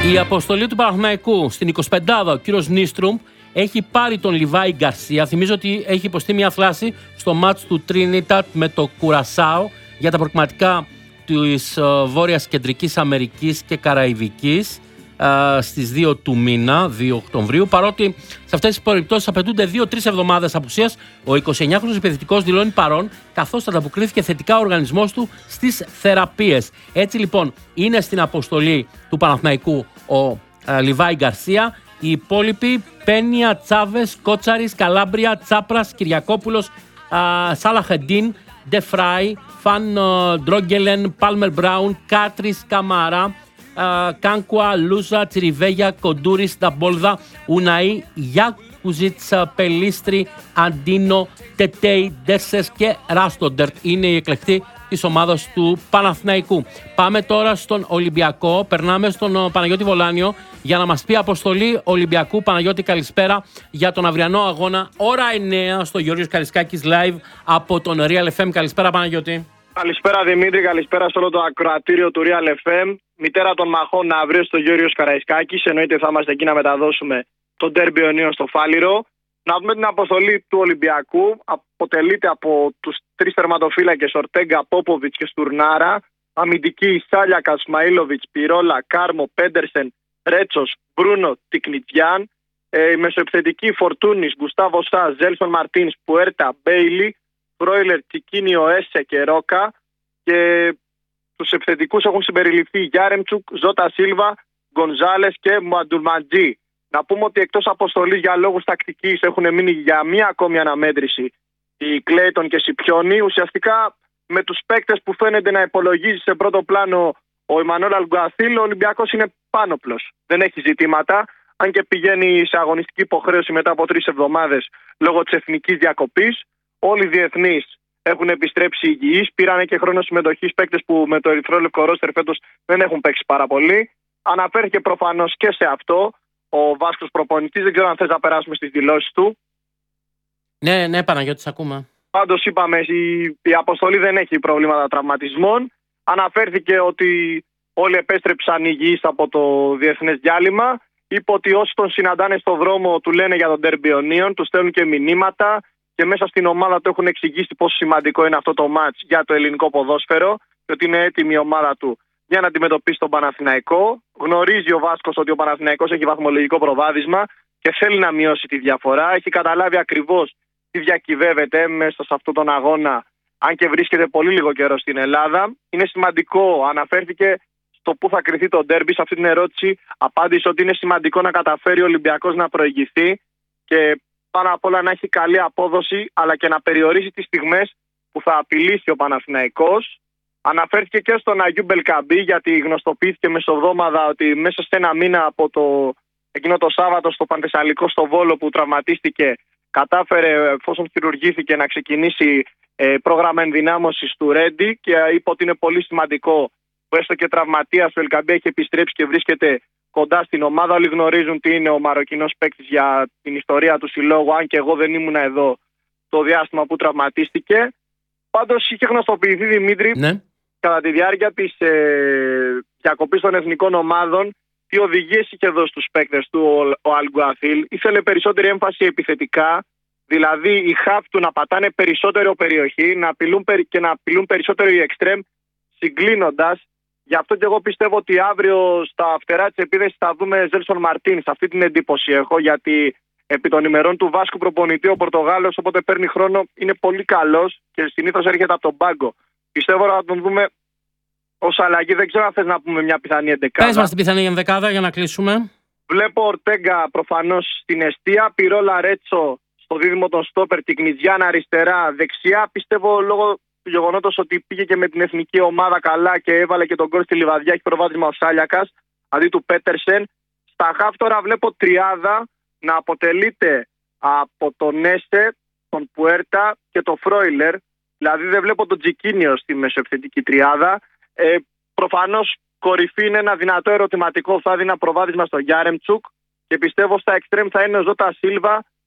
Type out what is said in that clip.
Η αποστολή του Παναθηναϊκού στην 25η, ο κύριος Νίστρουμ, έχει πάρει τον Λιβάη Γκαρσία. Θυμίζω ότι έχει υποστεί μια θλάση στο μάτς του Τρίνιτατ με το Κουρασάο για τα προκριματικά της Βόρειας Κεντρικής Αμερικής και Καραϊβικής στις 2 του μήνα, 2 Οκτωβρίου. Παρότι σε αυτές τις περιπτώσεις απαιτούνται 2-3 εβδομάδες απουσίας, ο 29χρονος επιθετικός δηλώνει παρόν, καθώς ανταποκρίθηκε θετικά ο οργανισμός του στις θεραπείες. Έτσι λοιπόν είναι στην αποστολή του Παναθηναϊκού ο Λιβάη Γκαρσία. Οι υπόλοιποι: Πένια, Τσάβες, Κότσαρης, Καλάμπρια, Τσάπρας, Κυριακόπουλος, Σαλαχεντίν, Ντεφράι, Φαν Ντρόγκελεν, Πάλμερ Μπράουν, Κάτρις, Καμαρά, Κάνκουα, Λούζα, Τσιριβέγια, Κοντούρης, Νταμπόλδα, Ουναή, Γιάκουζιτς, Πελίστρη, Αντίνο, Τετέι, Ντέρσες και Ράστοντερτ. Είναι η εκλεκτή της ομάδας του Παναθηναϊκού. Πάμε τώρα στον Ολυμπιακό. Περνάμε στον Παναγιώτη Βολάνιο για να μας πει αποστολή Ολυμπιακού. Παναγιώτη, καλησπέρα για τον αυριανό αγώνα. Ώρα 9 στο Γεώργιος Καρισκάκης live από τον Real FM. Καλησπέρα, Παναγιώτη. Καλησπέρα, Δημήτρη. Καλησπέρα σε όλο το ακροατήριο του Real FM. Μητέρα των μαχών αύριο στο Γεώργιος Καραϊσκάκης. Εννοείται θα είμαστε εκεί να μεταδώσουμε τον ντέρμπι Ιωνίων στο Φάληρο. Να δούμε την αποστολή του Ολυμπιακού. Αποτελείται από τους 3 τερματοφύλακες Ορτέγκα, Πόποβιτς και Στουρνάρα. Αμυντική Σάλιακα, Σμαΐλοβιτς, Πυρόλα, Κάρμο, Πέντερσεν, Ρέτσος, Μπρούνο, Τικνιτζιάν. Η μεσοεπιθετική Φορτούνης, Γκουστάβο Σά, Ζέλσον Μαρτίνς, Πουέρτα, Μπέιλι, Φρόιλερ, Τσικίνιο, Έσε και Ρόκα. Και τους επιθετικούς έχουν συμπεριληφθεί Γιάρεμτσουκ, Ζώτα Σίλβα, Γκονζάλες και Μουαντουρμαντζή. Να πούμε ότι εκτός αποστολής για λόγους τακτικής έχουν μείνει για μία ακόμη αναμέτρηση οι Κλέιτον και Σιπιόνι. Ουσιαστικά με τους παίκτες που φαίνεται να υπολογίζει σε πρώτο πλάνο ο Εμμανουέλ Αλγκουαθίλ, ο Ολυμπιακός είναι πάνωπλος. Δεν έχει ζητήματα, αν και πηγαίνει σε αγωνιστική υποχρέωση μετά από 3 εβδομάδες λόγω της εθνικής διακοπής. Όλοι οι διεθνείς έχουν επιστρέψει υγιείς, πήραν και χρόνο συμμετοχής παίκτες που με το ερυθρόλευκο ρόστερ φέτος δεν έχουν παίξει πάρα πολύ. Αναφέρθηκε προφανώς και σε αυτό ο Βάσκος προπονητής. Δεν ξέρω αν θες να περάσουμε στις δηλώσεις του. Ναι, Παναγιώτη, ακούμε. Πάντως είπαμε, η αποστολή δεν έχει προβλήματα τραυματισμών. Αναφέρθηκε ότι όλοι επέστρεψαν υγιείς από το διεθνές διάλειμμα. Είπε ότι όσοι τον συναντάνε στον δρόμο του λένε για τον ντέρμπι Ιωνίων, του στέλνουν και μηνύματα και μέσα στην ομάδα του έχουν εξηγήσει πόσο σημαντικό είναι αυτό το μάτς για το ελληνικό ποδόσφαιρο και ότι είναι έτοιμη η ομάδα του για να αντιμετωπίσει τον Παναθηναϊκό. Γνωρίζει ο Βάσκος ότι ο Παναθηναϊκός έχει βαθμολογικό προβάδισμα και θέλει να μειώσει τη διαφορά. Έχει καταλάβει ακριβώς τι διακυβεύεται μέσα σε αυτόν τον αγώνα, αν και βρίσκεται πολύ λίγο καιρό στην Ελλάδα. Είναι σημαντικό, αναφέρθηκε στο πού θα κριθεί το ντέρμπι. Σε αυτή την ερώτηση απάντησε ότι είναι σημαντικό να καταφέρει ο Ολυμπιακός να προηγηθεί και πάνω απ' όλα να έχει καλή απόδοση, αλλά και να περιορίσει τις στιγμές που θα απειλήσει ο Παναθηναϊκός. Αναφέρθηκε και στον Αγιού Μπελκαμπή, γιατί γνωστοποιήθηκε μεσοβδόμαδα ότι μέσα σε ένα μήνα από εκείνο το Σάββατο στο Παντεσσαλικό στο Βόλο που τραυματίστηκε, κατάφερε, εφόσον χειρουργήθηκε, να ξεκινήσει πρόγραμμα ενδυνάμωσης του Ρέντι και είπε ότι είναι πολύ σημαντικό που έστω και τραυματίας ο Ελκαμπή έχει επιστρέψει και βρίσκεται κοντά στην ομάδα. Όλοι γνωρίζουν τι είναι ο Μαροκινός παίκτης για την ιστορία του συλλόγου, αν και εγώ δεν ήμουν εδώ το διάστημα που τραυματίστηκε. Πάντως είχε γνωστοποιηθεί, Δημήτρη, κατά τη διάρκεια της διακοπής των εθνικών ομάδων, τι οδηγίες είχε δώσει στους παίκτες του ο Αλγκουαθίλ. Ήθελε περισσότερη έμφαση επιθετικά, δηλαδή οι χαφ του να πατάνε περισσότερο περιοχή και να απειλούν περισσότερο οι εξτρέμ, συγκλίνοντας. Γι' αυτό και εγώ πιστεύω ότι αύριο στα φτερά της επίδεσης θα δούμε Ζέλσον Μαρτίνς. Αυτή την εντύπωση έχω, γιατί επί των ημερών του Βάσκου προπονητή ο Πορτογάλος, όποτε παίρνει χρόνο, είναι πολύ καλός και συνήθως έρχεται από τον πάγκο. Πιστεύω να τον δούμε ως αλλαγή. Δεν ξέρω αν θες να πούμε μια πιθανή εντεκάδα. Πες μας την πιθανή ενδεκάδα για να κλείσουμε. Βλέπω Ορτέγκα προφανώς στην εστία, Πυρόλα, Ρέτσο στο δίδυμο των στόπερ, Τικνιτζιάν αριστερά, δεξιά. Πιστεύω λόγω του γεγονότος ότι πήγε και με την εθνική ομάδα καλά και έβαλε και τον γκολ στη Λιβαδιά, έχει προβάδισμα ο Σάλιακας αντί του Πέτερσεν. Στα χαφ τώρα βλέπω τριάδα να αποτελείται από τον Έσε, τον Πουέρτα και τον Φρόιλερ. Δηλαδή δεν βλέπω τον Τζικίνιο στη μεσοεπιθετική τριάδα. Προφανώς κορυφή είναι ένα δυνατό ερωτηματικό. Θα έδινα προβάδισμα στο Γιάρεμτσουκ και πιστεύω στα εξτρέμ θα είναι ο Ζώτα Σίλβα